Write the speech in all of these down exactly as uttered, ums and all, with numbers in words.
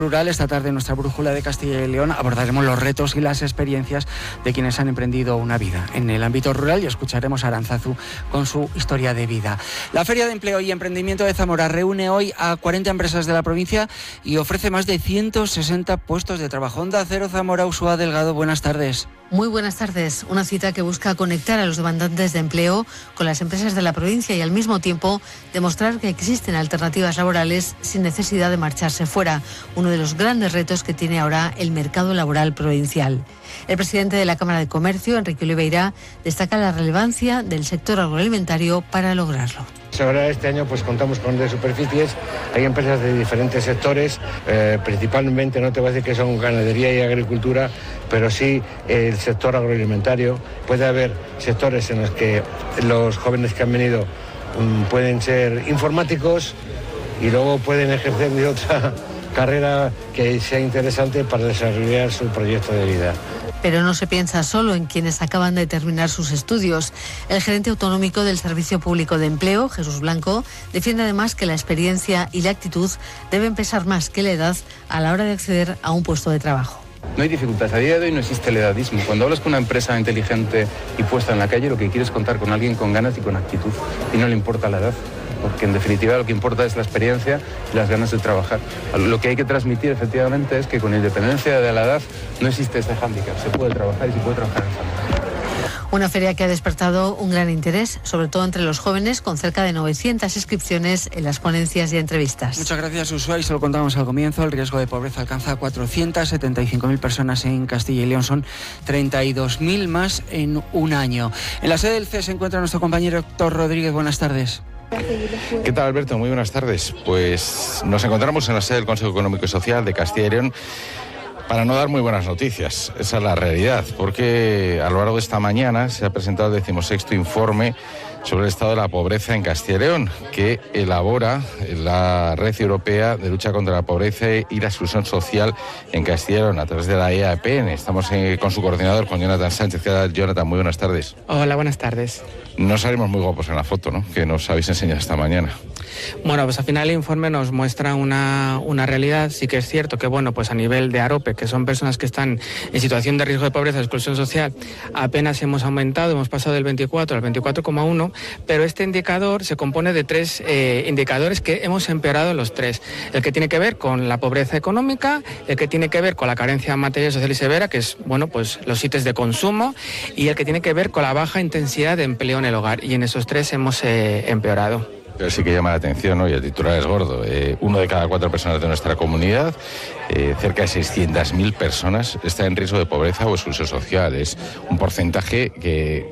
Rural. Esta tarde en nuestra brújula de Castilla y León abordaremos los retos y las experiencias de quienes han emprendido una vida en el ámbito rural y escucharemos a Arantzazu con su historia de vida. La Feria de Empleo y Emprendimiento de Zamora reúne hoy a cuarenta empresas de la provincia y ofrece más de ciento sesenta puestos de trabajo. Onda Cero Zamora, Ursúa Delgado, buenas tardes. Muy buenas tardes. Una cita que busca conectar a los demandantes de empleo con las empresas de la provincia y al mismo tiempo demostrar que existen alternativas laborales sin necesidad de marcharse fuera, uno de los grandes retos que tiene ahora el mercado laboral provincial. El presidente de la Cámara de Comercio, Enrique Oliveira, destaca la relevancia del sector agroalimentario para lograrlo. Ahora este año pues contamos con de superficies, hay empresas de diferentes sectores, eh, principalmente no te voy a decir que son ganadería y agricultura, pero sí el sector agroalimentario. Puede haber sectores en los que los jóvenes que han venido um, pueden ser informáticos y luego pueden ejercer de otra carrera que sea interesante para desarrollar su proyecto de vida. Pero no se piensa solo en quienes acaban de terminar sus estudios. El gerente autonómico del Servicio Público de Empleo, Jesús Blanco, defiende además que la experiencia y la actitud deben pesar más que la edad a la hora de acceder a un puesto de trabajo. No hay dificultades. A día de hoy no existe el edadismo. Cuando hablas con una empresa inteligente y puesta en la calle, lo que quieres es contar con alguien con ganas y con actitud. Y no le importa la edad, porque en definitiva lo que importa es la experiencia y las ganas de trabajar. Lo que hay que transmitir efectivamente es que con independencia de la edad no existe este hándicap. Se puede trabajar y se puede trabajar en familia. Una feria que ha despertado un gran interés, sobre todo entre los jóvenes, con cerca de novecientas inscripciones en las ponencias y entrevistas. Muchas gracias, Ursúa. Y se lo contamos al comienzo, el riesgo de pobreza alcanza cuatrocientas setenta y cinco mil personas en Castilla y León. Son treinta y dos mil más en un año. En la sede del C E S se encuentra nuestro compañero Héctor Rodríguez. Buenas tardes. ¿Qué tal, Alberto? Muy buenas tardes. Pues nos encontramos en la sede del Consejo Económico y Social de Castilla y León para no dar muy buenas noticias. Esa es la realidad, porque a lo largo de esta mañana se ha presentado el decimosexto informe sobre el estado de la pobreza en Castilla y León, que elabora la Red Europea de Lucha contra la Pobreza y la Exclusión Social en Castilla y León, a través de la E A P N. Estamos eh, con su coordinador, con Jonathan Sánchez. Jonathan, muy buenas tardes. Hola, buenas tardes. No salimos muy guapos en la foto, ¿no?, que nos habéis enseñado esta mañana. Bueno, pues al final el informe nos muestra una, una realidad. Sí que es cierto que, bueno, pues a nivel de AROPE, que son personas que están en situación de riesgo de pobreza y exclusión social, apenas hemos aumentado, hemos pasado del veinticuatro al veinticuatro coma uno, pero este indicador se compone de tres eh, indicadores que hemos empeorado los tres. El que tiene que ver con la pobreza económica, el que tiene que ver con la carencia material, social y severa, que es, bueno, pues los ítems de consumo, y el que tiene que ver con la baja intensidad de empleo en el hogar. Y en esos tres hemos eh, empeorado. Pero sí que llama la atención, ¿no?, y el titular es gordo. Eh, uno de cada cuatro personas de nuestra comunidad, eh, cerca de seiscientas mil personas, está en riesgo de pobreza o exclusión social. Es un porcentaje que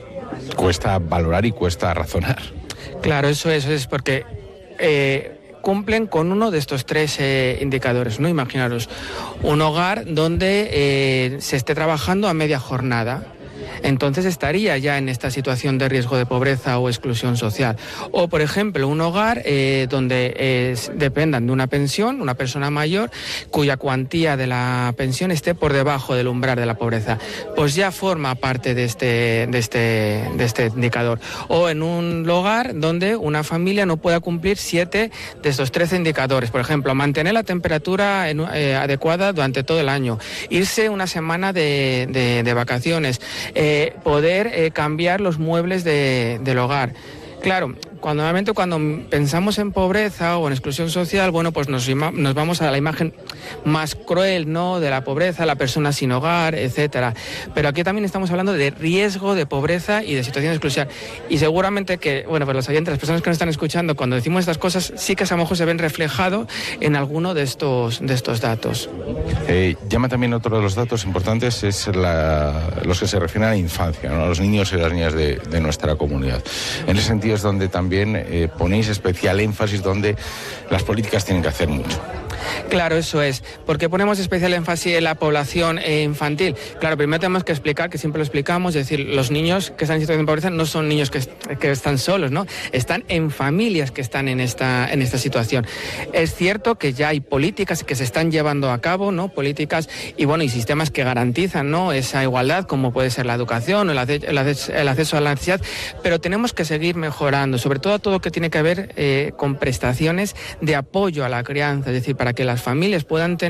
cuesta valorar y cuesta razonar. Claro, eso, eso es porque Eh, cumplen con uno de estos tres eh, indicadores, ¿no? Imaginaros un hogar donde eh, se esté trabajando a media jornada. Entonces estaría ya en esta situación de riesgo de pobreza o exclusión social. O, por ejemplo, un hogar eh, donde eh, dependan de una pensión, una persona mayor, cuya cuantía de la pensión esté por debajo del umbral de la pobreza. Pues ya forma parte de este, de este, de este indicador. O en un hogar donde una familia no pueda cumplir siete de estos trece indicadores. Por ejemplo, mantener la temperatura en, eh, adecuada durante todo el año. Irse una semana de, de, de vacaciones. Eh, poder eh, cambiar los muebles de, del hogar. Claro, cuando normalmente cuando pensamos en pobreza o en exclusión social, bueno, pues nos, nos vamos a la imagen más cruel, ¿no?, de la pobreza, la persona sin hogar, etcétera. Pero aquí también estamos hablando de riesgo de pobreza y de situación de exclusión. Y seguramente que, bueno, pues los oyentes, las personas que nos están escuchando, cuando decimos estas cosas, sí que a lo mejor se ven reflejados en alguno de estos, de estos datos. Eh, llama también otro de los datos importantes, es la, los que se refieren a la infancia, ¿no?, a los niños y las niñas de, de nuestra comunidad. En ese sentido es donde también eh, ponéis especial énfasis, donde las políticas tienen que hacer mucho. Claro, eso es. ¿Por qué ponemos especial énfasis en la población eh, infantil? Claro, primero tenemos que explicar, que siempre lo explicamos, es decir, los niños que están en situación de pobreza no son niños que, que están solos, ¿no? Están en familias que están en esta, en esta situación. Es cierto que ya hay políticas que se están llevando a cabo, ¿no? Políticas y, bueno, y sistemas que garantizan, ¿no?, esa igualdad, como puede ser la educación o el, ace- el, ace- el acceso a la necesidad, pero tenemos que seguir mejorando, sobre todo todo lo que tiene que ver eh, con prestaciones de apoyo a la crianza, es decir, para que las familias puedan tener